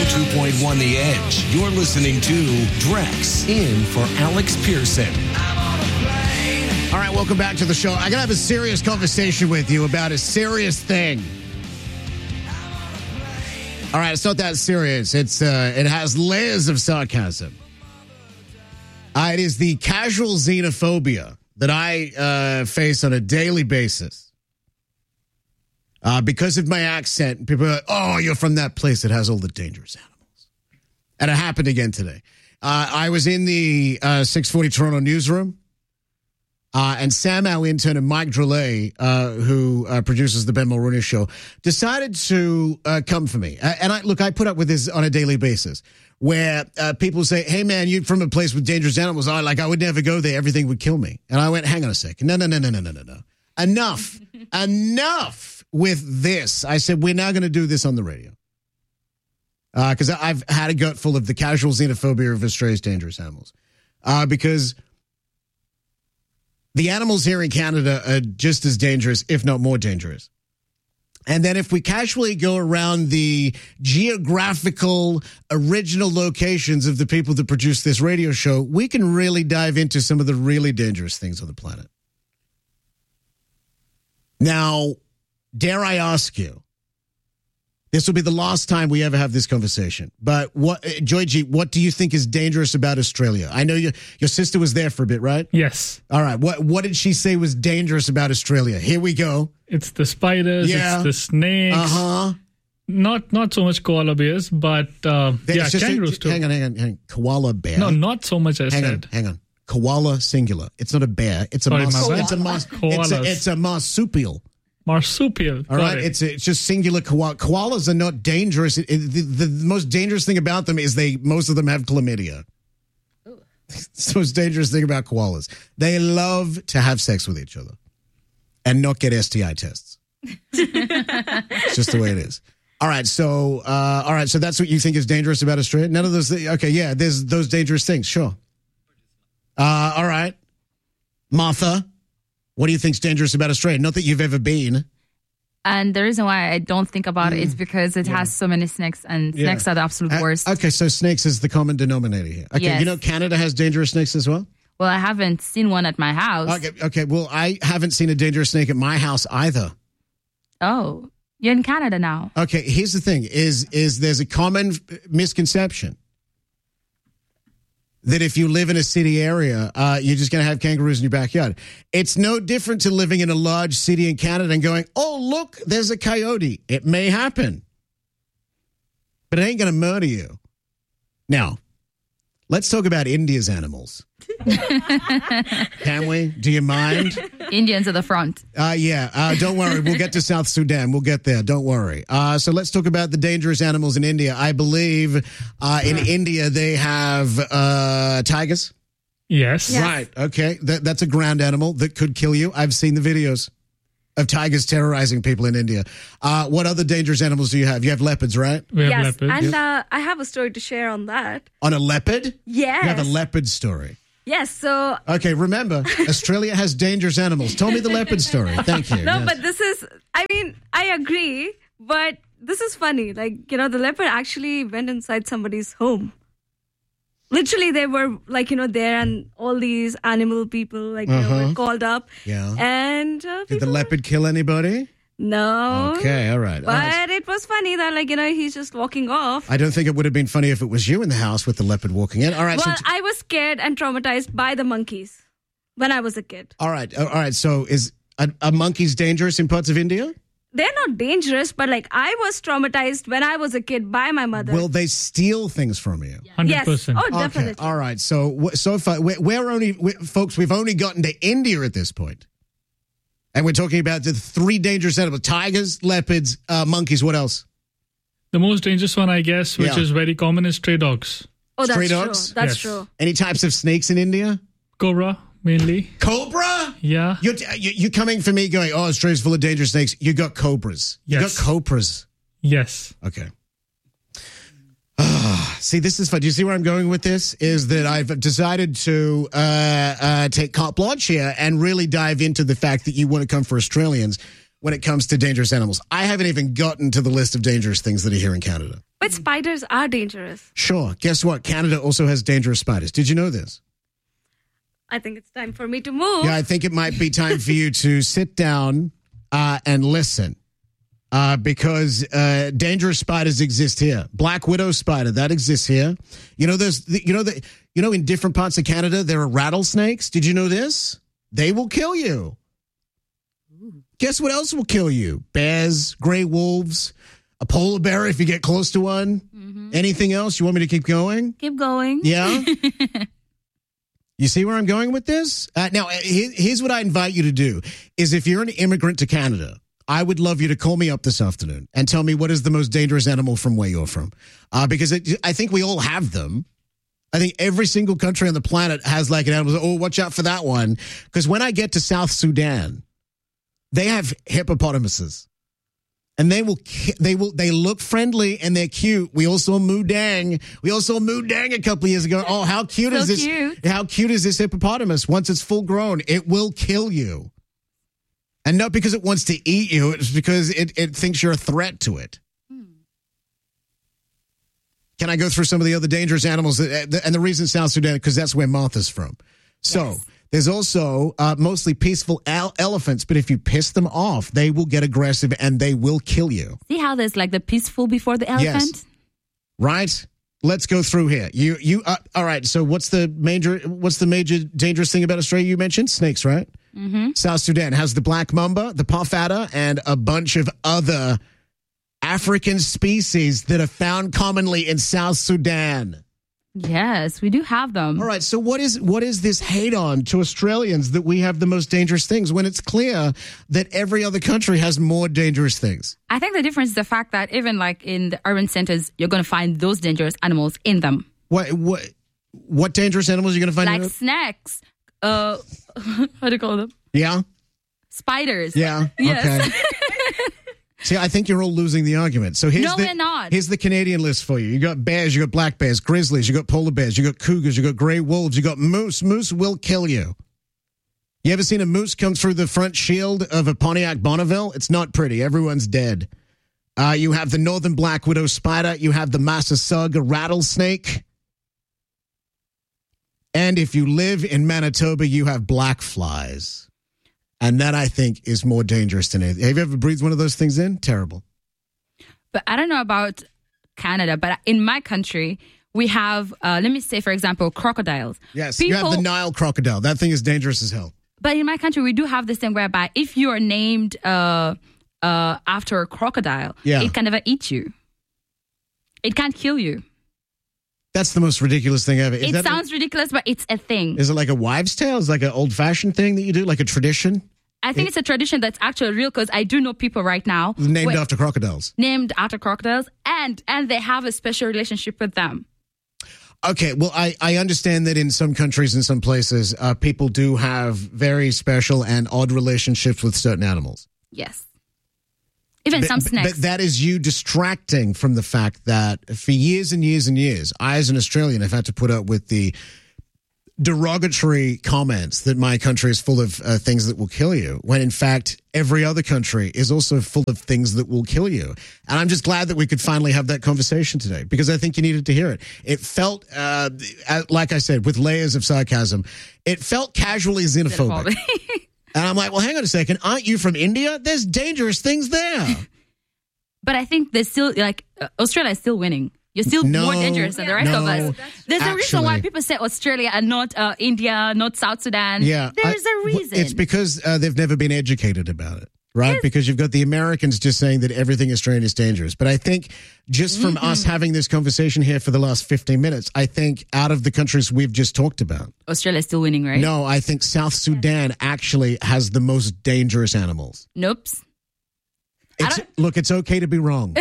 102.1 The Edge. You're listening to Drex in for Alex Pearson. All right, welcome back to the show. I got to have a serious conversation with you about a serious thing. All right, it's not that serious. It has layers of sarcasm. It is the casual xenophobia that I face on a daily basis. Because of my accent, people are like, oh, you're from that place that has all the dangerous animals. And it happened again today. I was in the 640 Toronto newsroom. And Sam, our intern, and Mike Drolet, who produces the Ben Mulroney Show, decided to come for me. And I put up with this on a daily basis, where people say, hey, man, you're from a place with dangerous animals. I would never go there. Everything would kill me. And I went, hang on a second. No. Enough. Enough with this. I said, we're now going to do this on the radio. Because I've had a gut full of the casual xenophobia of Australia's dangerous animals. Because the animals here in Canada are just as dangerous, if not more dangerous. And then if we casually go around the geographical original locations of the people that produce this radio show, we can really dive into some of the really dangerous things on the planet. Now, dare I ask you, this will be the last time we ever have this conversation. But Joyji, what do you think is dangerous about Australia? I know your sister was there for a bit, right? Yes. All right. What did she say was dangerous about Australia? Here we go. It's the spiders. Yeah. It's the snakes. Not so much koala bears, but kangaroos too. Hang on. Koala bear. No, not so much as said. Hang on. Koala singular. It's not a bear. It's a marsupial. Marsupial. All right. It's just singular koala. Koalas are not dangerous. The most dangerous thing about them is most of them have chlamydia. Ooh. It's the most dangerous thing about koalas. They love to have sex with each other and not get STI tests. It's just the way it is. All right. So that's what you think is dangerous about Australia? None of those things. Okay. Yeah. There's those dangerous things. Sure. All right. Martha. What do you think's dangerous about Australia? Not that you've ever been. And the reason why I don't think about it is because it has so many snakes, and snakes are the absolute worst. Okay, so snakes is the common denominator here. Okay, yes. You know Canada has dangerous snakes as well? Well, I haven't seen one at my house. Okay. Well, I haven't seen a dangerous snake at my house either. Oh, you're in Canada now. Okay, here's the thing, is there's a common misconception that if you live in a city area, you're just going to have kangaroos in your backyard. It's no different to living in a large city in Canada and going, oh, look, there's a coyote. It may happen, but it ain't going to murder you. Now, let's talk about India's animals. Can we? Do you mind? Indians at the front. Don't worry. We'll get to South Sudan. We'll get there. Don't worry. So let's talk about the dangerous animals in India. I believe in India they have tigers. Yes. Right. Okay. That's a ground animal that could kill you. I've seen the videos of tigers terrorizing people in India. What other dangerous animals do you have? You have leopards, right? We have leopards. And I have a story to share on that. On a leopard? Yes. You have a leopard story. Yes, so... Okay, remember, Australia has dangerous animals. Tell me the leopard story. Thank you. No, but this is... I agree, but this is funny. The leopard actually went inside somebody's home. Literally, they were, there, and all these animal people, were called up. Yeah. And... Did the leopard kill anybody? No. Okay, all right. But it was funny that, he's just walking off. I don't think it would have been funny if it was you in the house with the leopard walking in. All right. Well, I was scared and traumatized by the monkeys when I was a kid. All right. So are monkeys dangerous in parts of India? They're not dangerous, but I was traumatized when I was a kid by my mother. Will they steal things from you? 100%. Yes. Oh, definitely. Okay. All right. So far, folks, we've only gotten to India at this point. And we're talking about the three dangerous animals: tigers, leopards, monkeys. What else? The most dangerous one, I guess, which is very common, is stray dogs. Oh, that's stray true. dogs? That's true. Any types of snakes in India? Cobra, mainly. Cobra? Yeah. You're coming for me going, Australia's full of dangerous snakes. You got cobras. Yes. You got cobras. Yes. Okay. See, this is fun. Do you see where I'm going with this? Is that I've decided to take carte blanche here and really dive into the fact that you want to come for Australians when it comes to dangerous animals. I haven't even gotten to the list of dangerous things that are here in Canada. But But spiders are dangerous. Sure. Guess what? Canada also has dangerous spiders. Did you know this? I think it's time for me to move. Yeah, I think it might be time for you to sit down and listen. Because dangerous spiders exist here. Black widow spider, that exists here. In different parts of Canada there are rattlesnakes. Did you know this? They will kill you. Guess what else will kill you? Bears, gray wolves, a polar bear if you get close to one. Mm-hmm. Anything else? You want me to keep going? Keep going. Yeah? You see where I'm going with this? Now, here's what I invite you to do, is if you're an immigrant to Canada, I would love you to call me up this afternoon and tell me what is the most dangerous animal from where you're from. Because I think we all have them. I think every single country on the planet has like an animal. Oh, watch out for that one. Because when I get to South Sudan, they have hippopotamuses. And they look friendly and they're cute. We also saw Mudang. We also saw Mudang a couple of years ago. Oh, how cute is this? Cute. How cute is this hippopotamus? Once it's full grown, it will kill you. And not because it wants to eat you, it's because it thinks you're a threat to it. Can I go through some of the other dangerous animals? And the reason South Sudan, because that's where Martha's from. So there's also mostly peaceful elephants, but if you piss them off, they will get aggressive and they will kill you. See how there's like the peaceful before the elephant? Yes. Right? Let's go through here. You all right, so what's the major dangerous thing about Australia you mentioned? Snakes, right? Mm-hmm. South Sudan has the black mamba, the puff adder, and a bunch of other African species that are found commonly in South Sudan. Yes, we do have them. All right, so what is this hate on to Australians that we have the most dangerous things when it's clear that every other country has more dangerous things? I think the difference is the fact that even like in the urban centers, you're going to find those dangerous animals in them. What dangerous animals are you going to find? Like snakes. What do you call them? Yeah. Spiders. Yeah. Yes. Okay. See, I think you're all losing the argument. So we're not. Here's the Canadian list for you. You got bears, you got black bears, grizzlies, you got polar bears, you got cougars, you got gray wolves, you got moose. Moose will kill you. You ever seen a moose come through the front shield of a Pontiac Bonneville? It's not pretty. Everyone's dead. You have the northern black widow spider. You have the Massasauga rattlesnake. And if you live in Manitoba, you have black flies. And that, I think, is more dangerous than anything. Have you ever breathed one of those things in? Terrible. But I don't know about Canada, but in my country, we have, let me say, for example, crocodiles. Yes, you have the Nile crocodile. That thing is dangerous as hell. But in my country, we do have this thing whereby if you are named after a crocodile, it can never eat you. It can't kill you. That's the most ridiculous thing ever. It sounds ridiculous, but it's a thing. Is it like a wives' tale? Is it like an old-fashioned thing that you do, like a tradition? I think it's a tradition that's actually real because I do know people right now. Named after crocodiles. Named after crocodiles, and they have a special relationship with them. Okay, well, I understand that in some countries and some places, people do have very special and odd relationships with certain animals. Yes. Even some snakes. But that is you distracting from the fact that for years and years and years, I as an Australian have had to put up with the derogatory comments that my country is full of things that will kill you, when in fact every other country is also full of things that will kill you. And I'm just glad that we could finally have that conversation today, because I think you needed to hear it. It felt, like I said, with layers of sarcasm, it felt casually xenophobic. And I'm like, well, hang on a second. Aren't you from India? There's dangerous things there. But I think there's still, like, Australia is still winning. You're still more dangerous than the rest of us. There's a reason why people say Australia and not India, not South Sudan. Yeah, there's a reason. It's because they've never been educated about it, right? Yes. Because you've got the Americans just saying that everything Australian is dangerous. But I think just from us having this conversation here for the last 15 minutes, I think out of the countries we've just talked about, Australia's still winning, right? No, I think South Sudan actually has the most dangerous animals. Nope. Look, it's okay to be wrong.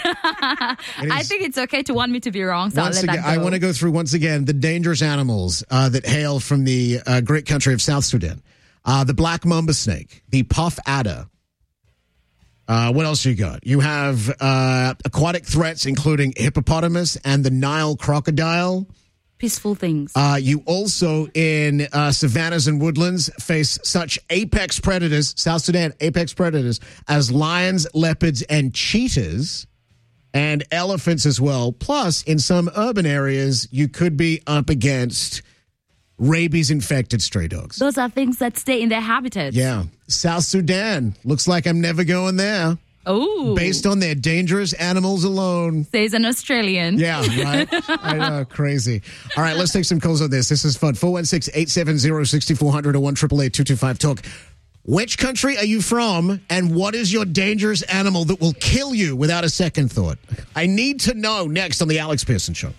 I think it's okay to want me to be wrong, so I'll let that go. I want to go through once again the dangerous animals that hail from the great country of South Sudan. The black mamba snake, the puff adder. What else you got? You have aquatic threats, including hippopotamus and the Nile crocodile. Peaceful things. You also, in savannas and woodlands, face such apex predators, South Sudan apex predators, as lions, leopards, and cheetahs. and elephants as well. Plus, in some urban areas, you could be up against rabies-infected stray dogs. Those are things that stay in their habitats. Yeah. South Sudan. Looks like I'm never going there. Oh. Based on their dangerous animals alone. Says an Australian. Yeah, right? I know, crazy. All right, let's take some calls on this. This is fun. 416-870-6400 or 1-888-225-TALK. Which country are you from, and what is your dangerous animal that will kill you without a second thought? I need to know next on The Alex Pearson Show.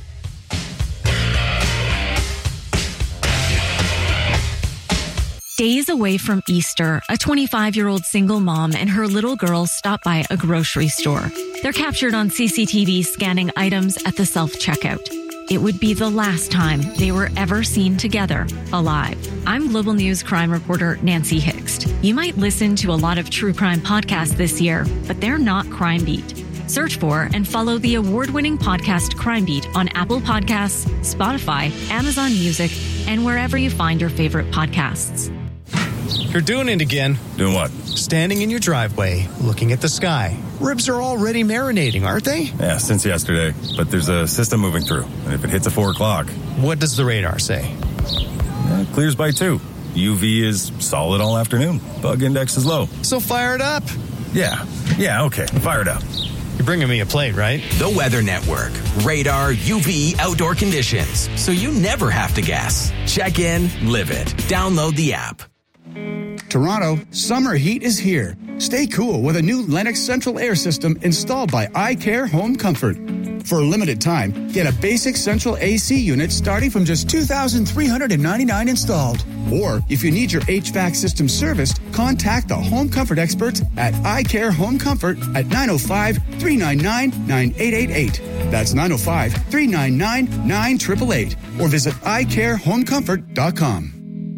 Days away from Easter, a 25-year-old single mom and her little girl stop by a grocery store. They're captured on CCTV scanning items at the self-checkout. It would be the last time they were ever seen together, alive. I'm Global News crime reporter Nancy Hixt. You might listen to a lot of true crime podcasts this year, but they're not Crime Beat. Search for and follow the award-winning podcast Crime Beat on Apple Podcasts, Spotify, Amazon Music, and wherever you find your favorite podcasts. You're doing it again. Doing what? Standing in your driveway, looking at the sky. Ribs are already marinating, aren't they? Yeah, since yesterday. But there's a system moving through. And if it hits at 4 o'clock... What does the radar say? Clears by 2. UV is solid all afternoon. Bug index is low. So fire it up. Yeah, okay. Fire it up. You're bringing me a plate, right? The Weather Network. Radar, UV, outdoor conditions. So you never have to guess. Check in, live it. Download the app. Toronto, summer heat is here. Stay cool with a new Lennox Central Air System installed by iCare Home Comfort. For a limited time, get a basic central AC unit starting from just $2,399 installed. Or, if you need your HVAC system serviced, contact the Home Comfort experts at iCare Home Comfort at 905-399-9888. That's 905-399-9888. Or visit iCareHomeComfort.com.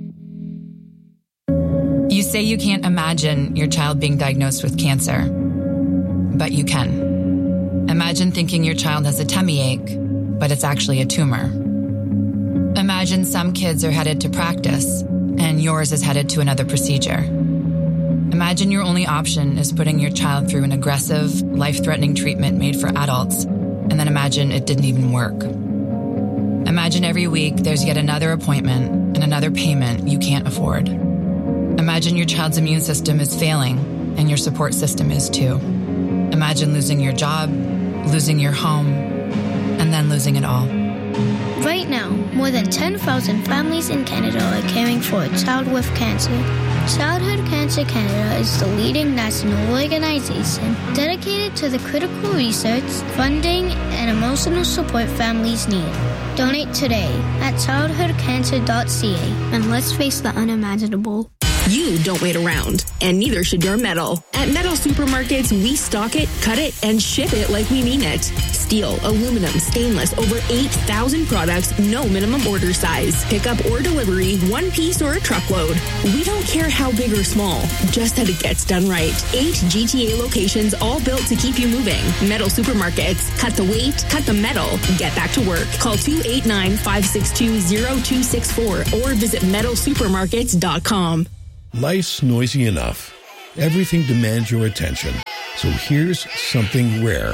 You say you can't imagine your child being diagnosed with cancer, but you can. Imagine thinking your child has a tummy ache, but it's actually a tumor. Imagine some kids are headed to practice, and yours is headed to another procedure. Imagine your only option is putting your child through an aggressive, life-threatening treatment made for adults, and then imagine it didn't even work. Imagine every week there's yet another appointment and another payment you can't afford. Imagine your child's immune system is failing, and your support system is too. Imagine losing your job, losing your home, and then losing it all. Right now, more than 10,000 families in Canada are caring for a child with cancer. Childhood Cancer Canada is the leading national organization dedicated to the critical research, funding, and emotional support families need. Donate today at childhoodcancer.ca and let's face the unimaginable. You don't wait around, and neither should your metal. At Metal Supermarkets, we stock it, cut it, and ship it like we mean it. Steel, aluminum, stainless, over 8,000 products, no minimum order size. Pickup or delivery, one piece or a truckload. We don't care how big or small, just that it gets done right. 8 GTA locations, all built to keep you moving. Metal Supermarkets. Cut the weight, cut the metal, get back to work. Call 289-562-0264 or visit metalsupermarkets.com. Life's noisy enough. Everything demands your attention. So here's something rare.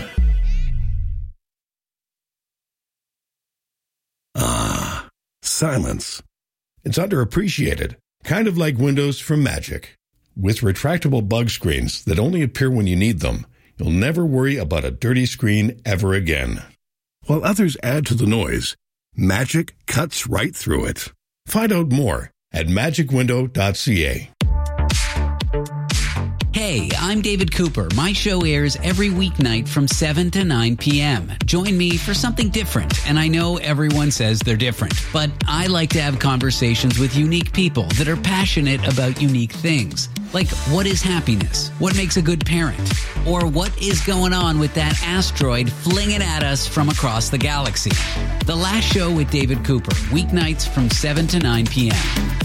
Ah, silence. It's underappreciated, kind of like Windows from Magic. With retractable bug screens that only appear when you need them, you'll never worry about a dirty screen ever again. While others add to the noise, Magic cuts right through it. Find out more at magicwindow.ca. Hey, I'm David Cooper. My show airs every weeknight from 7 to 9 p.m. Join me for something different. And I know everyone says they're different, but I like to have conversations with unique people that are passionate about unique things. Like, what is happiness? What makes a good parent? Or what is going on with that asteroid flinging at us from across the galaxy? The Last Show with David Cooper, weeknights from 7 to 9 p.m.